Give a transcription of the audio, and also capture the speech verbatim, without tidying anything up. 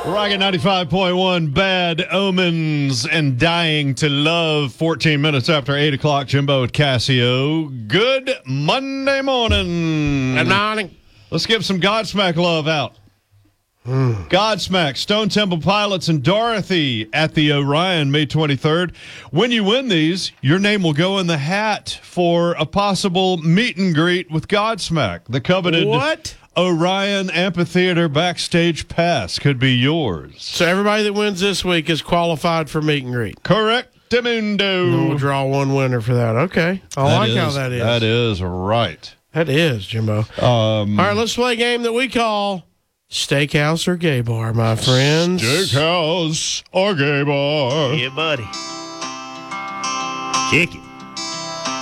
Rocket ninety-five point one, Bad Omens and Dying to Love, fourteen minutes after eight o'clock. Jimbo at Casio. Good Monday morning. Good morning. Let's give some Godsmack love out. Mm. Godsmack, Stone Temple Pilots, and Dorothy at the Orion, May twenty-third. When you win these, your name will go in the hat for a possible meet and greet with Godsmack. The coveted what? Orion Amphitheater backstage pass could be yours. So everybody that wins this week is qualified for meet and greet. Correct. Demundo. We'll draw one winner for that. Okay. I that like is, how that is. That is right. That is, Jimbo. Um, All right, let's play a game that we call Steakhouse or Gay Bar, my friends. Steakhouse or Gay Bar. Yeah, buddy. Kick it.